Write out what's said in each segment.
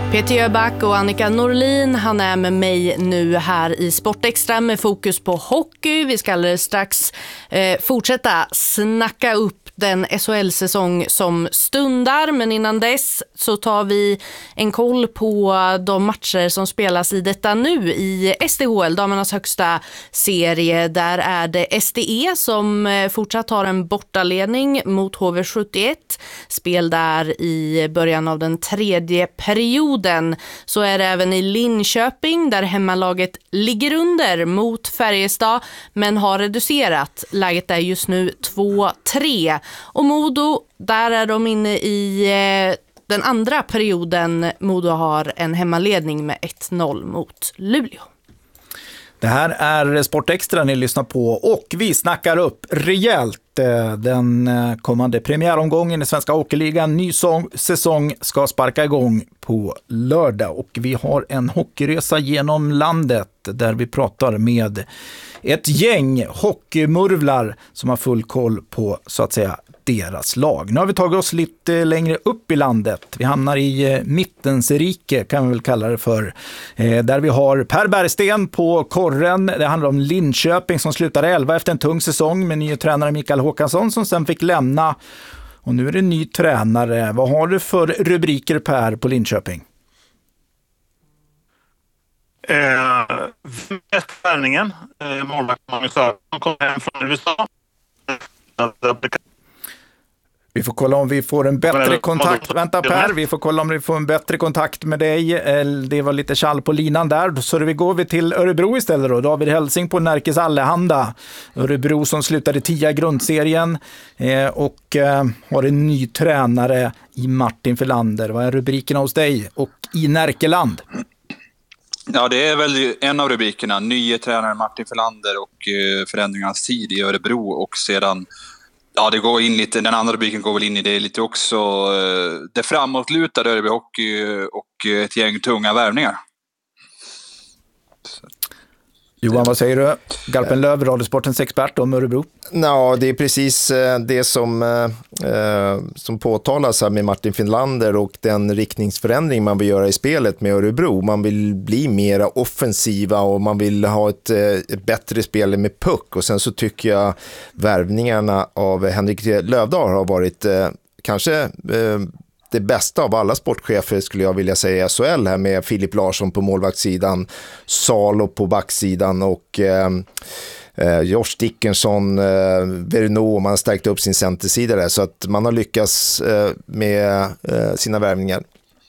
Peter Jöback och Annika Norlin, han är med mig nu här i Sportextra med fokus på hockey. Vi ska alldeles strax fortsätta snacka upp den SHL-säsong som stundar, men innan dess så tar vi en koll på de matcher som spelas i detta nu i SDHL, damernas högsta serie. Där är det SDE som fortsatt har en bortaledning mot HV71. Spel där i början av den tredje perioden. Så är det även i Linköping där hemmalaget ligger under mot Färjestad men har reducerat. Läget är just nu 2-3. Och Modo, där är de inne i den andra perioden. Modo har en hemmaledning med 1-0 mot Luleå. Det här är Sportextra ni lyssnar på och vi snackar upp rejält den kommande premiäromgången i Svenska Hockeyligan. Ny säsong ska sparka igång på lördag och vi har en hockeyresa genom landet där vi pratar med ett gäng hockeymurvlar som har full koll på så att säga deras lag. Nu har vi tagit oss lite längre upp i landet. Vi hamnar i Mittensrike kan vi väl kalla det för. Där vi har Per Bergsten på korren. Det handlar om Linköping som slutade 11 efter en tung säsong med ny tränare Mikael Håkansson som sen fick lämna. Och nu är det ny tränare. Vad har du för rubriker Per på Linköping? Värvningen. Målvakt Magnus Sörensen kommer hem från USA. Vi får kolla om vi får en bättre kontakt. Vänta Per, vi får kolla om vi får en bättre kontakt med dig. Det var lite kall på linan där. Så vi går till Örebro istället då. David Hälsing på Närkes Allehanda. Örebro som slutade 10 grundserien och har en ny tränare i Martin Filander. Vad är rubrikerna hos dig och i Närkeland? Ja, det är väl en av rubrikerna. Nye tränare Martin Filander och förändringarnas tid i Örebro och sedan. Ja, det går in lite, den andra rubriken går väl in i det lite också. Det framåtlutade Örebro Hockey och ett gäng tunga värvningar. Johan, vad säger du? Garpenlöv, Radiosportens expert om Örebro. Ja, det är precis det som påtalas här med Martin Filander och den riktningsförändring man vill göra i spelet med Örebro. Man vill bli mer offensiva och man vill ha ett bättre spel med puck. Och sen så tycker jag värvningarna av Henrik Lövdahl har varit kanske det bästa av alla sportchefer skulle jag vilja säga i SHL här med Filip Larsson på målvaktssidan, Salo på backsidan och Josh Dickinson, Verneau, man har stärkt upp sin centersida där så att man har lyckats med sina värvningar.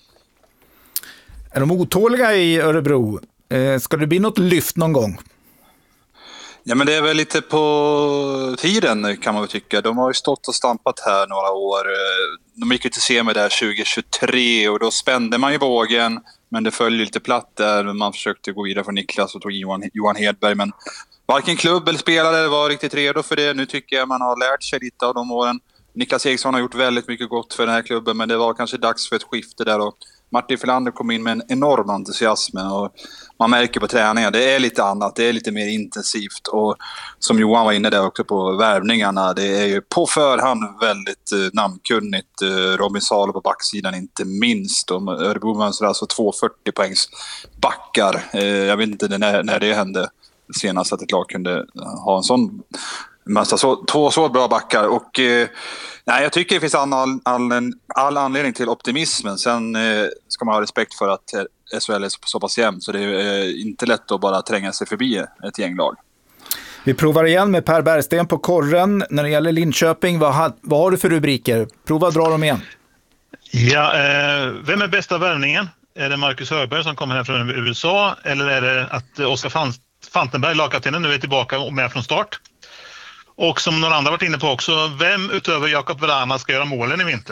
Är de otåliga i Örebro? Ska det bli något lyft någon gång? Ja, men det är väl lite på tiden kan man väl tycka. De har ju stått och stampat här några år. De gick ju till semi där 2023 och då spände man ju vågen. Men det följde lite platt där. Man försökte gå vidare från Niklas och tog Johan Hedberg. Men varken klubb eller spelare var riktigt redo för det. Nu tycker jag man har lärt sig lite av de åren. Niklas Eriksson har gjort väldigt mycket gott för den här klubben. Men det var kanske dags för ett skifte där. Och Martin Filander kom in med en enorm entusiasm. Och man märker på träningen, det är lite annat, det är lite mer intensivt och som Johan var inne där också på värvningarna, det är ju på förhand väldigt namnkunnigt. Robin Salo på backsidan inte minst, och Örebro mönstrar alltså 240 poängs backar. Jag vet inte när det hände senast att ett lag kunde ha en sån mönstra, två så bra backar och nej, jag tycker det finns all anledning till optimismen. Sen ska man ha respekt för att SHL är så pass jämnt så det är inte lätt att bara tränga sig förbi ett gänglag. Vi provar igen med Per Bergsten på korren. När det gäller Linköping, vad har du för rubriker? Prova dra dem igen. Ja, vem är bästa värvningen? Är det Marcus Högberg som kommer här från USA eller är det att Oskar Fantenberg, lagkaptenen, nu är tillbaka och med från start? Och som några andra varit inne på också, vem utöver Jakob Vrana ska göra målen i vinter?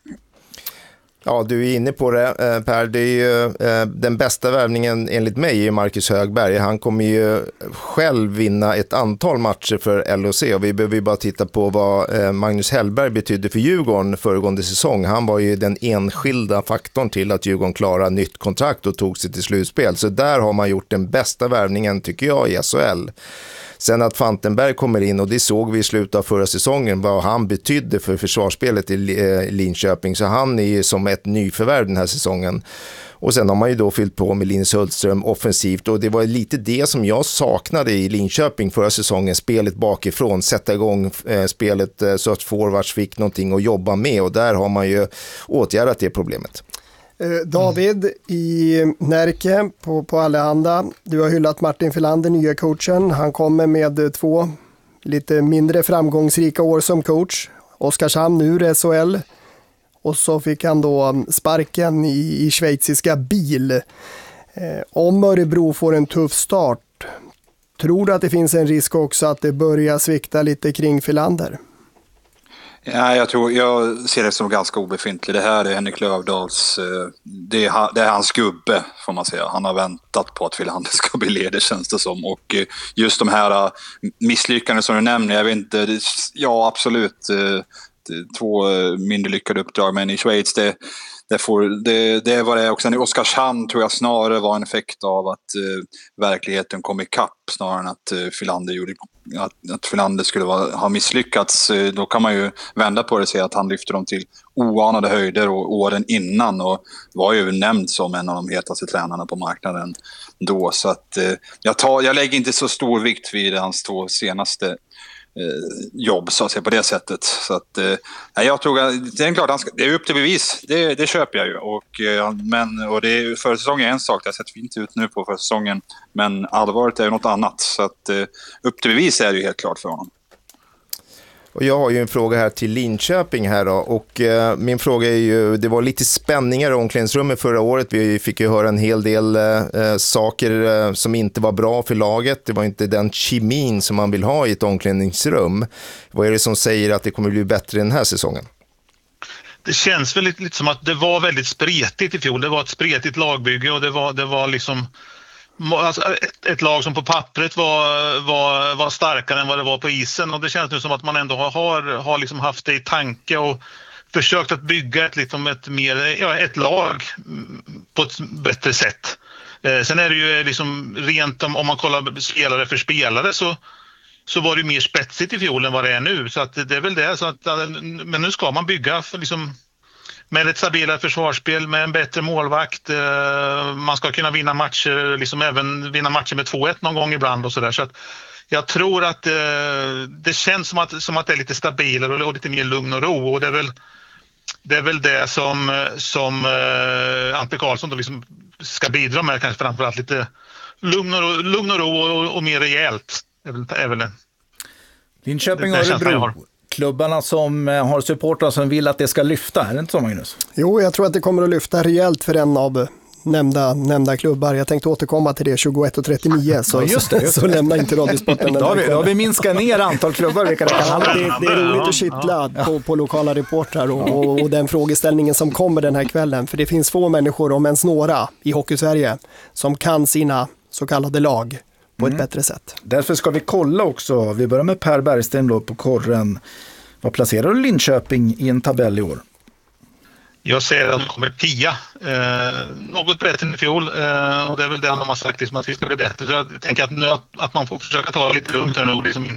Ja, du är inne på det Per. Det är ju den bästa värvningen enligt mig är Marcus Högberg. Han kommer ju själv vinna ett antal matcher för LHC och vi behöver ju bara titta på vad Magnus Hellberg betydde för Djurgården föregående säsong. Han var ju den enskilda faktorn till att Djurgården klarade nytt kontrakt och tog sig till slutspel. Så där har man gjort den bästa värvningen tycker jag i SHL. Sen att Fantenberg kommer in, och det såg vi i slutet av förra säsongen, vad han betydde för försvarsspelet i Linköping. Så han är ju som ett nyförvärv den här säsongen. Och sen har man ju då fyllt på med Linus Hultström offensivt, och det var lite det som jag saknade i Linköping förra säsongen, spelet bakifrån, sätta igång spelet så att forwards fick någonting att jobba med, och där har man ju åtgärdat det problemet. David i Närke på Allehanda, du har hyllat Martin Filander, nya coachen. Han kommer med 2 lite mindre framgångsrika år som coach. Oskarshamn ur SHL. Och så fick han då sparken i schweiziska Biel. Om Örebro får en tuff start, tror du att det finns en risk också att det börjar svikta lite kring Filander? Ja, jag ser det som ganska obefintligt. Det här är Henrik Lövdahls, det är hans gubbe, får man säga. Han har väntat på att Filander ska bli ledig, känns det som. Och just de här misslyckanden som du nämner, jag vet inte, ja absolut, 2 mindre lyckade uppdrag, men i Schweiz det var det också. I Oskarshamn tror jag snarare var en effekt av att verkligheten kom ikapp snarare än att Filander skulle ha misslyckats. Då kan man ju vända på det och säga att han lyfter dem till oanade höjder och åren innan, och var ju nämnd som en av de hetaste tränarna på marknaden då. Så att jag lägger inte så stor vikt vid hans 2 senaste jobb, så att säga, på det sättet. Så att jag tror att det är klart, det är upp till bevis, det köper jag ju, och det är, för säsongen är en sak, det har sett fint ut nu på för säsongen, men allvaret är ju något annat, så att upp till bevis är det ju helt klart för honom. Och jag har ju en fråga här till Linköping här då, och min fråga är ju, det var lite spänningar i omklädningsrummet förra året. Vi fick ju höra en hel del saker som inte var bra för laget. Det var inte den kemin som man vill ha i ett omklädningsrum. Vad är det som säger att det kommer bli bättre den här säsongen? Det känns väl lite som att det var väldigt spretigt i fjol. Det var ett spretigt lagbygge, och det var liksom alltså ett lag som på pappret var starkare än vad det var på isen, och det känns nu som att man ändå har liksom haft det i tanke och försökt att bygga ett lag på ett bättre sätt. Sen är det ju liksom rent om man kollar spelare för spelare, så var det mer spetsigt i fjol än vad det är nu, så att det är väl det, så att, men nu ska man bygga för liksom med ett stabilare försvarsspel, med en bättre målvakt. Man ska kunna vinna matcher, liksom även vinna matcher med 2-1 någon gång ibland och sådär. Så att jag tror att det känns som att det är lite stabilare och lite mer lugn och ro. Och det är väl det som Ante Karlsson då liksom ska bidra med, kanske framförallt lite lugn och ro och mer rejält. Är väl det. Linköping och Örebro, klubbarna som har supportrar som vill att det ska lyfta, är det inte så, Magnus? Jo, jag tror att det kommer att lyfta rejält för en av nämnda klubbar. Jag tänkte återkomma till det 21:39, så, ja, just det. Så lämna inte Radiosporten. Då har vi minskat ner antal klubbar. Det är roligt att kittla på lokala reportrar och den frågeställningen som kommer den här kvällen. För det finns få människor, om ens några, i Hockeysverige som kan sina så kallade lag på ett bättre sätt. Därför ska vi kolla också. Vi börjar med Per Bergsten då på korren. Vad placerar du Linköping i en tabell i år? Jag ser att de kommer 10. Något bättre än i fjol. Och det är väl det de har sagt, liksom, att vi ska bli bättre. Så jag tänker att nu att man får försöka ta lite lugnt här nu. Liksom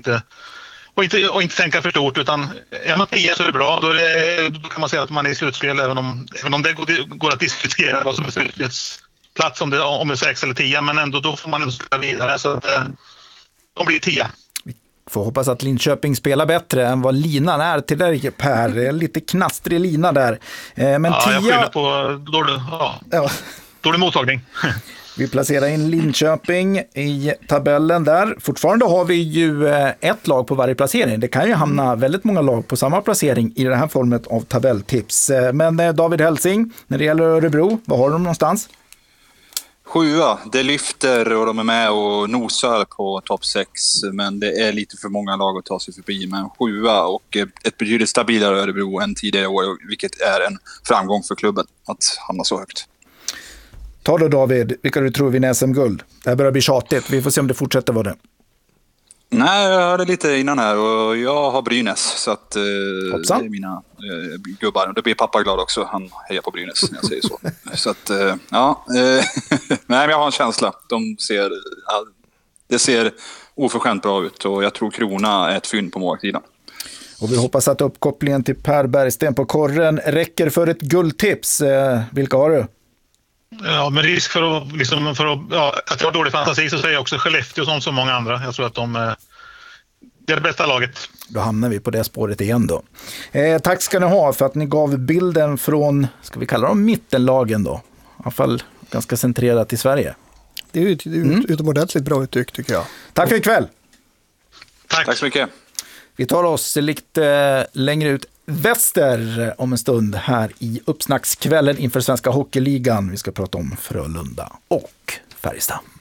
inte tänka för stort. Utan är man 10 så är det bra. Då kan man säga att man är i slutspel. Även om det går att diskutera vad som är slutspelsplats. Om det är 6 eller 10. Men ändå då får man ändå spela vidare. Så att de blir 10. Får hoppas att Linköping spelar bättre än vad linan är till dig, Per. Det är lite knastrig lina där. Men jag skyller på dålig mottagning. Vi placerar in Linköping i tabellen där. Fortfarande har vi ju ett lag på varje placering. Det kan ju hamna väldigt många lag på samma placering i det här formet av tabelltips. Men David Helsing, när det gäller Örebro, vad har de någonstans? 7, det lyfter och de är med och nosar på topp 6, men det är lite för många lag att ta sig förbi. Men 7 och ett betydligt stabilare Örebro än tidigare år, vilket är en framgång för klubben att hamna så högt. Ta då David, vilka du tror vinner SM-guld? Det här börjar bli tjatigt, vi får se om det fortsätter vara det. Nej, jag hörde lite innan här och jag har Brynäs, så att det är mina gubbar. Det blir pappa glad också, han hejar på Brynäs när jag säger så. Så att, nej, men jag har en känsla. Det ser oförskämt bra ut och jag tror Krona är ett fynd på målsidan. Och vi hoppas att uppkopplingen till Per Bergsten på korren räcker för ett guldtips. Vilka har du? Ja, med risk för att, att jag har dålig fantasi så säger jag också Skellefteå som så många andra. Jag tror att det är det bästa laget. Då hamnar vi på det spåret igen då. Tack ska ni ha för att ni gav bilden från, ska vi kalla dem mittenlagen då? I alla fall ganska centrerat i Sverige. Det är ju utomordentligt bra uttryck tycker jag. Tack för ikväll. Tack så mycket. Vi tar oss lite längre ut väster om en stund här i uppsnackskvällen inför Svenska Hockeyligan. Vi ska prata om Frölunda och Färjestad.